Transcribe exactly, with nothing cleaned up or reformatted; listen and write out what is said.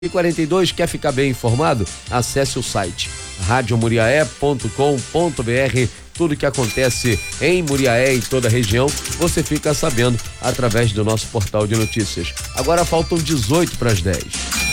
E quarenta e dois, quer ficar bem informado? Acesse o site rádio muriaé ponto com ponto br. Tudo que acontece em Muriaé e toda a região, você fica sabendo através do nosso portal de notícias. Agora faltam dezoito para as dez.